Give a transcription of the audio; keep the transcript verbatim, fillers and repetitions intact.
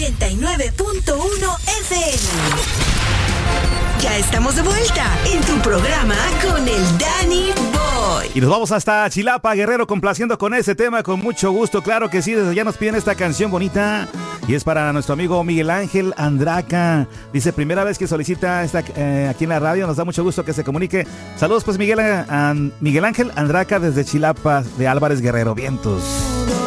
ochenta y nueve punto uno F M. Ya estamos de vuelta en tu programa con el Danny Boy. Y nos vamos hasta Chilapa, Guerrero, complaciendo con ese tema con mucho gusto. Claro que sí, desde allá nos piden esta canción bonita. Y es para nuestro amigo Miguel Ángel Andraca. Dice, primera vez que solicita esta, eh, aquí en la radio. Nos da mucho gusto que se comunique. Saludos pues Miguel, An- Miguel Ángel Andraca desde Chilapa de Álvarez Guerrero. Vientos.